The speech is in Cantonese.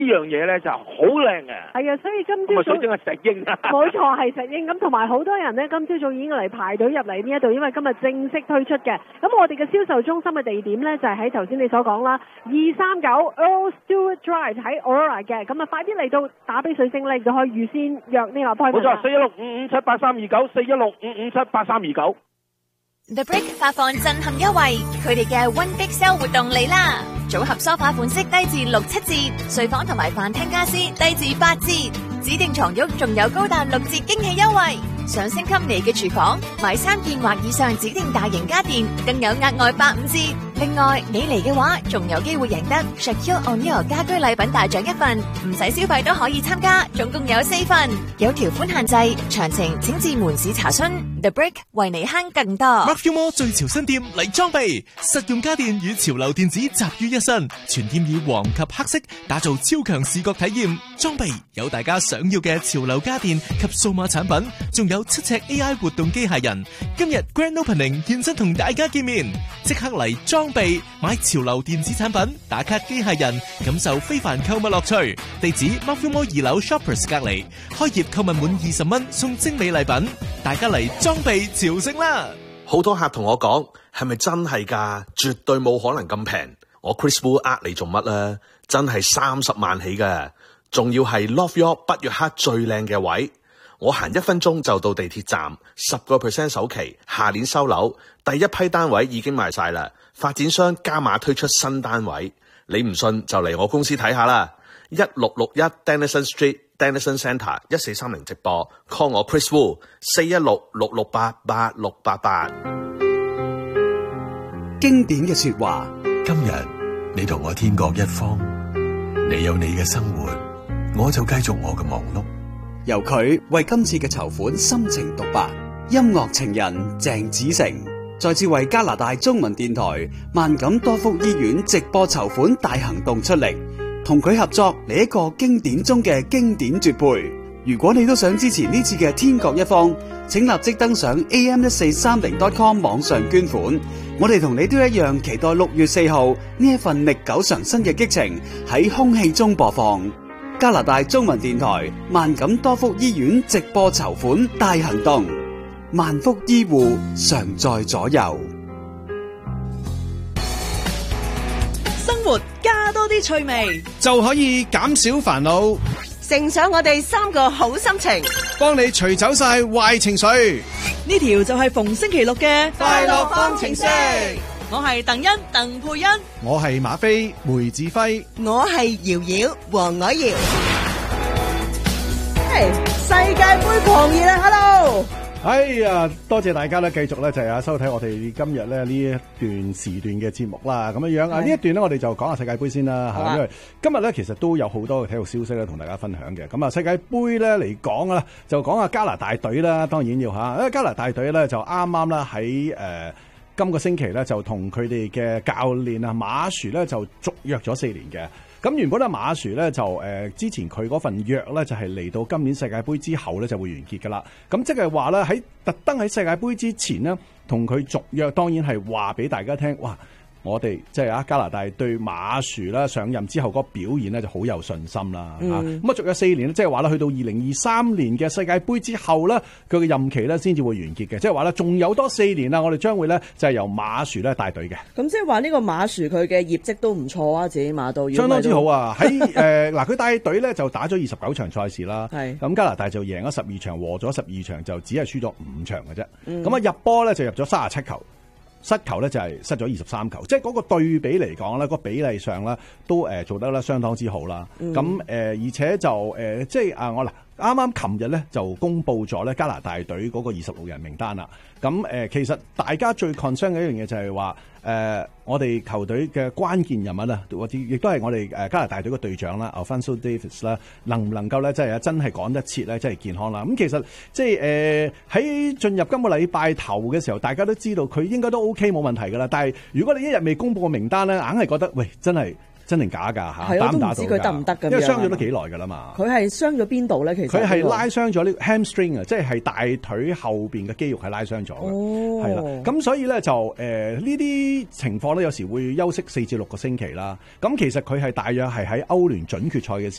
呢樣嘢咧就好靚嘅。 係啊，所以今朝早水晶係石英啊， 冇錯係石英咁，同埋好多人呢，今朝早已經嚟排隊入嚟呢一度，因為今日正式推出嘅。咁我哋嘅銷售中心嘅地點呢，就係喺頭先你所講啦，239 Earl Stewart Drive 喺 Aurora 嘅。咁啊，快啲嚟到打俾水晶咧，就可以預先約呢個 appointment。 冇錯，416-557-8329，416-557-8329。 The Brick 發放震撼優惠，佢哋嘅 One Big Sale 活動嚟啦！組合梳化款式低至6、7折，睡房同埋飯廳家私低至8折，指定床褥仲有高達6折驚喜優惠。想升級你嘅廚房，買3件或以上指定大型家電，更有額外8、5折。另外，你嚟嘅話，仲有機會贏得 Shaquille O'Neal 家居禮品大獎1份，唔使消費都可以參加，總共有4份，有條款限制，詳情請至門市查詢。The Brick 為你慳更多。 Mark More 最潮新店嚟裝備，實用家電與潮流電子集於一身，全店以黃及黑色打造超強視覺體驗。裝備有大家想要嘅潮流家電及數碼產品，仲有7尺 AI 活動機械人。今日 Grand Opening 現身同大家見面，即刻嚟裝備買潮流電子產品，打卡機械人，感受非凡購物樂趣。地址 Mark More 2樓 Shoppers 隔離，開業購物滿20蚊送精美禮品，大家嚟裝備朝聖啦！ 好多客同我講，係咪真係㗎？絕對冇可能咁平。我 Chris Wu 呃你做乜啊？真係30萬起㗎，仲要係 Love York 北約克最靚嘅位。我行1分鐘就到地鐵站，10% 首期，下年收樓，第一批單位已經賣晒啦。發展商加碼推出新單位，你唔信就嚟我公司睇下啦。1661 Dennison Street Dennison Centre 1430直播 ，call 我 Chris Wu 416-668-8688。 經典嘅說話， 今日你同我天各一方，你有你嘅生活，我就繼續我嘅忙碌。 由佢為今次嘅籌款深情獨白，音樂情人鄭子誠再次為加拿大中文電台萬錦多福醫院直播籌款大行動出力，同佢合作嚟一個經典中嘅經典絕配。如果你都想支持呢次嘅天各一方，請立即登上 am1430.com 網上捐款。我哋同你都一樣期待6月4號呢一份歷久常新嘅激情喺空氣中播放。加拿大中文電台萬錦多福醫院直播籌款大行動，萬福醫護常在左右。 生活加多啲趣味， 就可以減少煩惱， 乘上我哋3個好心情， 幫你除走晒壞情緒。 呢條就係逢星期6嘅快樂方程式。 我係鄧欣鄧佩欣， 我係馬飛梅子輝， 我係瑤瑤黃凱瑤。世界盃狂熱啊 ！Hello， 哎呀，多謝大家咧，繼續咧就係收睇我哋今日咧呢一段時段嘅節目啦，咁樣樣啊，呢一段咧我哋就講下世界盃先啦吓，因為今日咧其實都有好多嘅體育消息咧同大家分享嘅，咁啊世界盃咧嚟講啦，就講下加拿大隊啦，當然要吓，因為加拿大隊咧就啱啱啦喺今個星期咧就同佢哋嘅教練啊馬殊咧就續約咗4年嘅。咁原本咧馬殊咧就之前佢嗰份約咧就係嚟到今年世界盃之後咧就會完結噶啦。咁即係話咧喺特登喺世界盃之前呢，同佢續約，當然係話俾大家聽，哇！我哋即係加拿大對馬殊啦上任之後嗰個表現咧就好有信心啦。咁啊續約4年咧，即係話咧去到2023年嘅世界盃之後咧，佢嘅任期咧先至會完結嘅。即係話咧仲有多4年啦，我哋將會咧就係由馬殊咧帶隊嘅。 咁即係話呢個馬殊佢嘅業績都唔錯啊，自己馬到相當之好啊！喺嗱佢帶隊咧就打咗29場賽事啦。咁加拿大就贏咗12場，和咗12場，就只係輸咗5場嘅啫。咁入波咧就入咗37球。失球咧就係失咗23球，即係嗰個對比嚟講咧，個比例上咧都做得咧相當之好啦。咁而且就即係我嗱啱啱琴日咧就公布咗咧加拿大隊嗰個26人名單啦。咁其實大家最 concern 嘅一樣嘢就係話我哋球隊嘅關鍵人物啊，或者亦都係我哋加拿大隊嘅隊長啦 Alphonso Davies 啦，能唔能夠咧即係真係趕得切咧，即係健康啦。咁其實即係喺進入今個禮拜頭嘅時候，大家都知道佢應該都 OK 冇問題噶啦。但係如果你一日未公布個名單咧，硬係覺得喂真係真定假㗎嚇？ 係我都唔打唔打到㗎？ 知佢得唔得咁樣因為傷咗都幾耐㗎啦嘛。 佢係傷咗邊度咧？其實佢係拉傷咗呢個 hamstring 啊，即係大腿後邊嘅肌肉係拉傷咗嘅，係啦。咁所以咧就呢啲情況咧，有時會休息4至6個星期啦。咁其實佢係大約係喺歐聯準決賽嘅時